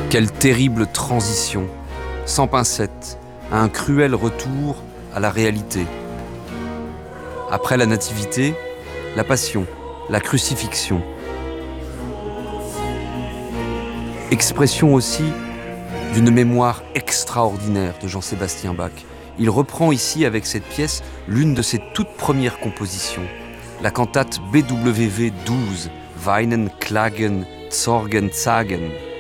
Quelle terrible transition, sans pincette, à un cruel retour à la réalité. Après la nativité, la passion, la crucifixion. Expression aussi d'une mémoire extraordinaire de Jean-Sébastien Bach. Il reprend ici avec cette pièce l'une de ses toutes premières compositions, la cantate BWV 12, Weinen, Klagen, Zorgen, Zagen.